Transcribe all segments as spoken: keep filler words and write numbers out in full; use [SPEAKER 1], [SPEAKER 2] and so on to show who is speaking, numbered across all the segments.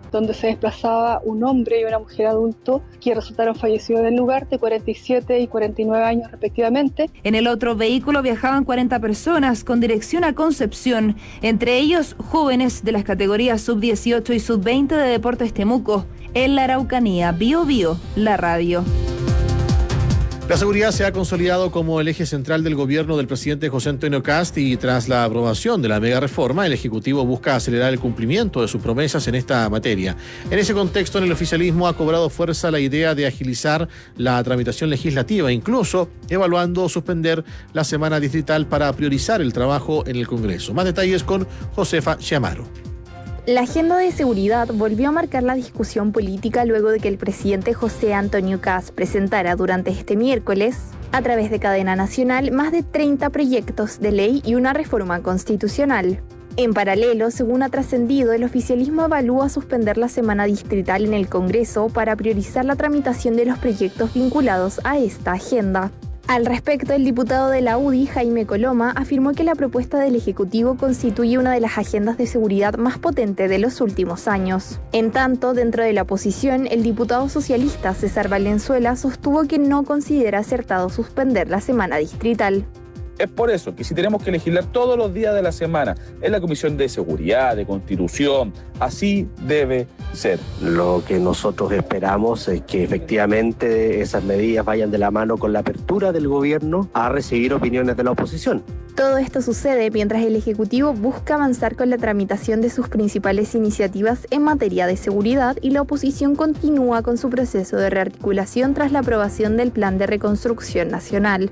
[SPEAKER 1] donde se desplazaba un hombre y una mujer adulto que resultaron fallecidos en el lugar, de cuarenta y siete y cuarenta y nueve años respectivamente.
[SPEAKER 2] En el otro vehículo viajaban cuarenta personas con dirección a Concepción, entre ellos jóvenes de las categorías sub dieciocho y sub veinte de Deportes Temuco. En la Araucanía, Bio Bio, la radio.
[SPEAKER 3] La seguridad se ha consolidado como el eje central del gobierno del presidente José Antonio Kast y tras la aprobación de la mega reforma, el Ejecutivo busca acelerar el cumplimiento de sus promesas en esta materia. En ese contexto, en el oficialismo ha cobrado fuerza la idea de agilizar la tramitación legislativa, incluso evaluando suspender la semana distrital para priorizar el trabajo en el Congreso. Más detalles con Josefa Chiamaro.
[SPEAKER 4] La agenda de seguridad volvió a marcar la discusión política luego de que el presidente José Antonio Kast presentara durante este miércoles, a través de cadena nacional, más de treinta proyectos de ley y una reforma constitucional. En paralelo, según ha trascendido, el oficialismo evalúa suspender la semana distrital en el Congreso para priorizar la tramitación de los proyectos vinculados a esta agenda. Al respecto, el diputado de la U D I, Jaime Coloma, afirmó que la propuesta del Ejecutivo constituye una de las agendas de seguridad más potentes de los últimos años. En tanto, dentro de la oposición, el diputado socialista César Valenzuela sostuvo que no considera acertado suspender la semana distrital.
[SPEAKER 5] Es por eso que si tenemos que legislar todos los días de la semana en la Comisión de Seguridad, de Constitución, así debe ser.
[SPEAKER 6] Lo que nosotros esperamos es que efectivamente esas medidas vayan de la mano con la apertura del gobierno a recibir opiniones de la oposición.
[SPEAKER 4] Todo esto sucede mientras el Ejecutivo busca avanzar con la tramitación de sus principales iniciativas en materia de seguridad y la oposición continúa con su proceso de rearticulación tras la aprobación del Plan de Reconstrucción Nacional.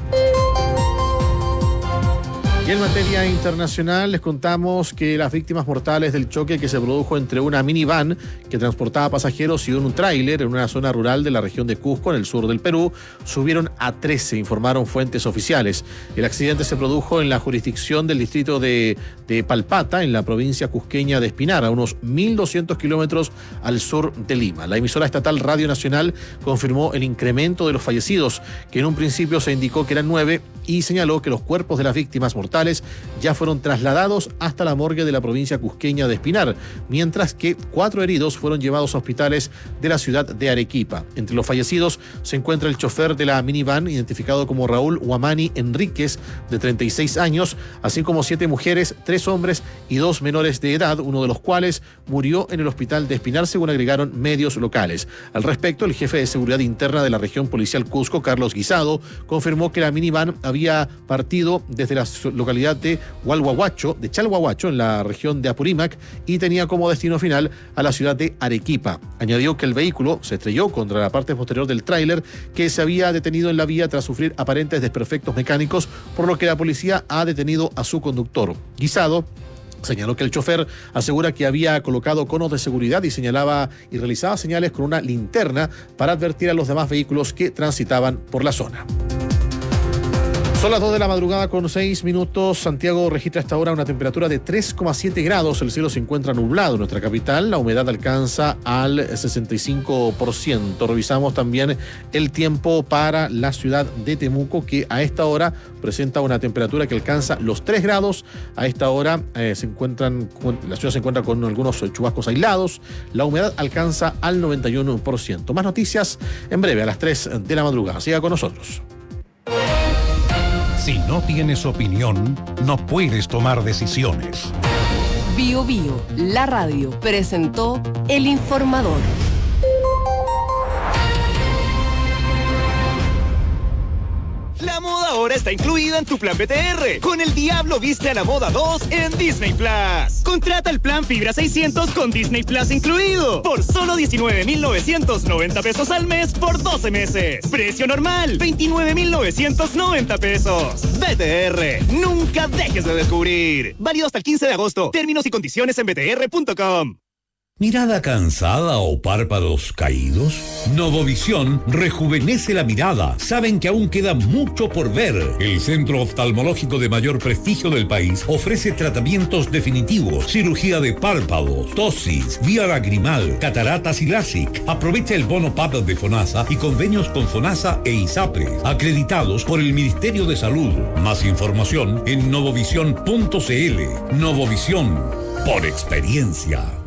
[SPEAKER 3] Y en materia internacional les contamos que las víctimas mortales del choque que se produjo entre una minivan que transportaba pasajeros y un tráiler en una zona rural de la región de Cusco, en el sur del Perú, subieron a trece, informaron fuentes oficiales. El accidente se produjo en la jurisdicción del distrito de, de Palpata, en la provincia cusqueña de Espinar, a unos mil doscientos kilómetros al sur de Lima. La emisora estatal Radio Nacional confirmó el incremento de los fallecidos, que en un principio se indicó que eran nueve, y señaló que los cuerpos de las víctimas mortales ya fueron trasladados hasta la morgue de la provincia cusqueña de Espinar, mientras que cuatro heridos fueron llevados a hospitales de la ciudad de Arequipa. Entre los fallecidos se encuentra el chofer de la minivan, identificado como Raúl Huamani Enríquez, de treinta y seis años, así como siete mujeres, tres hombres y dos menores de edad, uno de los cuales murió en el hospital de Espinar, según agregaron medios locales. Al respecto, el jefe de seguridad interna de la región policial Cusco, Carlos Guisado, confirmó que la minivan había partido desde la localidad de Hualhuahuacho, de Chalhuahuacho, en la región de Apurímac, y tenía como destino final a la ciudad de Arequipa. Añadió que el vehículo se estrelló contra la parte posterior del tráiler, que se había detenido en la vía tras sufrir aparentes desperfectos mecánicos, por lo que la policía ha detenido a su conductor. Guisado señaló que el chofer asegura que había colocado conos de seguridad y señalaba y realizaba señales con una linterna para advertir a los demás vehículos que transitaban por la zona. Son las dos de la madrugada con seis minutos. Santiago registra hasta ahora una temperatura de tres coma siete grados. El cielo se encuentra nublado en nuestra capital. La humedad alcanza al sesenta y cinco por ciento. Revisamos también el tiempo para la ciudad de Temuco, que a esta hora presenta una temperatura que alcanza los tres grados. A esta hora eh, se encuentran, la ciudad se encuentra con algunos chubascos aislados. La humedad alcanza al noventa y uno por ciento. Más noticias en breve a las tres de la madrugada. Siga con nosotros.
[SPEAKER 7] Si no tienes opinión, no puedes tomar decisiones.
[SPEAKER 8] Bio Bio, la radio, presentó El Informador.
[SPEAKER 9] La moda ahora está incluida en tu plan B T R. Con el Diablo Viste a la Moda dos en Disney Plus. Contrata el plan Fibra seiscientos con Disney Plus incluido. Por solo diecinueve mil novecientos noventa pesos al mes por doce meses. Precio normal, veintinueve mil novecientos noventa pesos. B T R, nunca dejes de descubrir. Válido hasta el quince de agosto. Términos y condiciones en b t r punto com.
[SPEAKER 7] ¿Mirada cansada o párpados caídos? Novovisión rejuvenece la mirada. Saben que aún queda mucho por ver. El centro oftalmológico de mayor prestigio del país ofrece tratamientos definitivos, cirugía de párpados, tosis, vía lagrimal, cataratas y LASIK. Aprovecha el bono P A P de FONASA y convenios con FONASA e ISAPRE, acreditados por el Ministerio de Salud. Más información en novovisión punto c l. Novovisión, por experiencia.